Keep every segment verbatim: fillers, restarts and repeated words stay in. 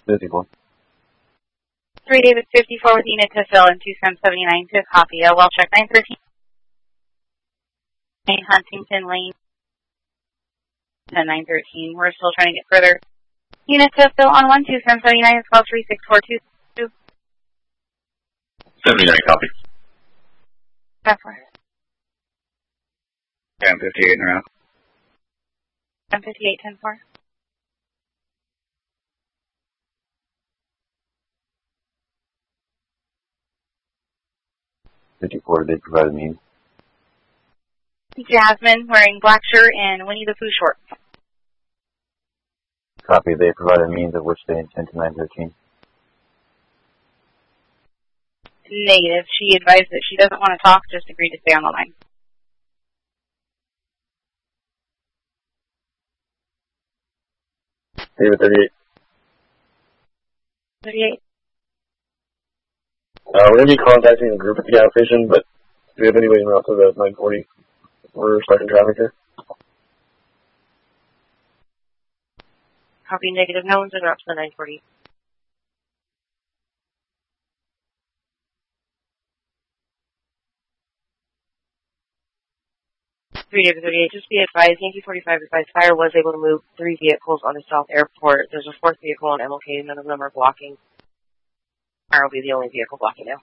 fifty-four. three David fifty-four with unit to fill in two seven seventy-nine to copy. Uh, well check nine thirteen. Huntington Lane to nine thirteen. We're still trying to get further. Unit to fill on one two seven seventy-nine. It's call three six four two two. seventy-nine copy. That's right. ten fifty-eight and around. ten fifty-eight, ten four. fifty-four, they provided means. Jasmine wearing black shirt and Winnie the Pooh shorts. Copy, they provided means of which they intend to nine thirteen. Negative. She advised that she doesn't want to talk, just agreed to stay on the line. David thirty-eight. thirty-eight. Uh, we're going to be contacting the group at the gas station, but do we have anybody in route to the nine forty? We're starting traffic here. Copy negative. No one's in route to the nine forty. three David thirty-eight. Just be advised, Yankee forty-five advised fire was able to move three vehicles on the South Airport. There's a fourth vehicle on M L K. None of them are blocking. Fire will be the only vehicle blocking now.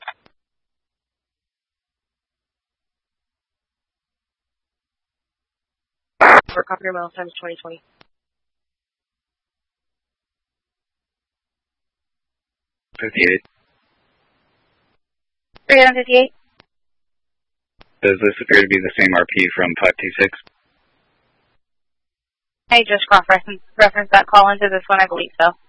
For copy your miles times twenty twenty. fifty-eight. three fifty-eight. Does this appear to be the same R P from five two six? I just cross-reference reference that call into this one, I believe so.